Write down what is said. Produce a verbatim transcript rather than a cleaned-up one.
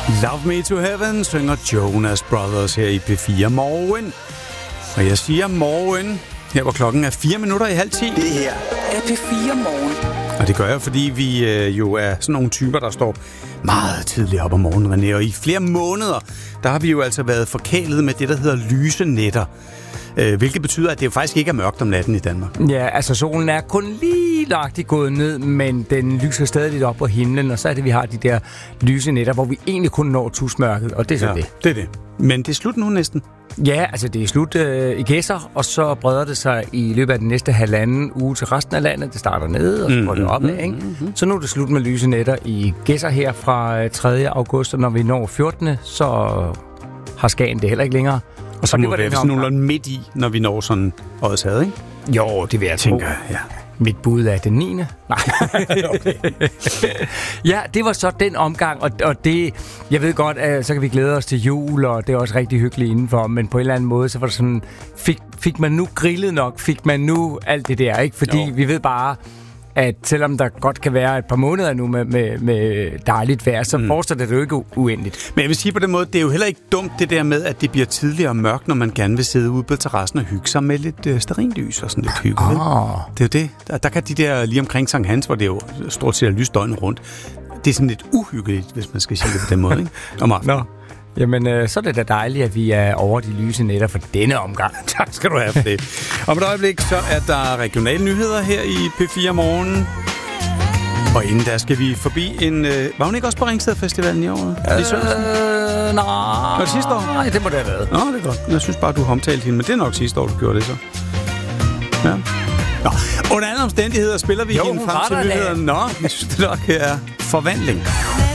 Love Me to Heaven synger Jonas Brothers her i P fire Morgen. Og jeg siger morgen, her hvor klokken er fire minutter i halv ti. Det her er P fire Morgen. Og det gør jeg, fordi vi øh, jo er sådan nogle typer, der står meget tidligt op om morgenen, René. Og i flere måneder, der har vi jo altså været forkælet med det, der hedder lyse nætter. Øh, hvilket betyder, at det jo faktisk ikke er mørkt om natten i Danmark. Ja, altså solen er kun lige lagt gået ned, men den lyser stadig lidt op på himlen, og så er det, vi har de der lyse nætter, hvor vi egentlig kun når tusmørket, og det er så ja, det. det er det. Men det er slut nu næsten. Ja, altså det er slut øh, i Gedser, og så breder det sig i løbet af den næste halvanden uge til resten af landet. Det starter nede, og så går det opad, ikke? Mm-hmm. Så nu er det slut med lyse nætter i Gedser her fra tredje august, og når vi når fjortende så har Skagen det heller ikke længere. Og så og må det være sådan nogenlunde midt i, når vi når sådan Odsherred, ikke? Jo, det vil jeg tænke. Ja. Mit bud er den niende Nej. Okay. Ja, det var så den omgang, og, og det, jeg ved godt, at så kan vi glæde os til jul, og det er også rigtig hyggeligt indenfor, men på en eller anden måde, så var det sådan, fik, fik man nu grillet nok, fik man nu alt det der, ikke? Fordi jo. Vi ved bare, at selvom der godt kan være et par måneder nu med, med, med dejligt vejr, så mm. fortsætter det jo ikke uendeligt. Men jeg vil sige på den måde, det er jo heller ikke dumt det der med, at det bliver tidligere mørkt, når man gerne vil sidde ude på terrassen og hygge sig med lidt øh, stearinlys og sådan lidt hygge. Oh. Det er jo det. Der, der kan de der lige omkring Sankt Hans, hvor det jo stort set er lys døgnet rundt. Det er sådan lidt uhyggeligt, hvis man skal sige det på den måde, ikke? Om aftenen. No. Jamen, øh, så er det da dejligt, at vi er over de lyse nætter for denne omgang. Tak skal du have for det. Om et øjeblik, så er der regionale nyheder her i P fire Morgen. Og inden der skal vi forbi en... Øh, var hun ikke også på Ringsted Festivalen i år? Øh, nej. Var det sidste år? Nej, det må det have været. Nå, det er godt. Jeg synes bare, du har omtalt hende, men det er nok sidste år, du gjorde det så. Ja. Nå, under andre omstændigheder spiller vi jo, hende frem til nyhederne. Nå, jeg synes det nok er forvandling.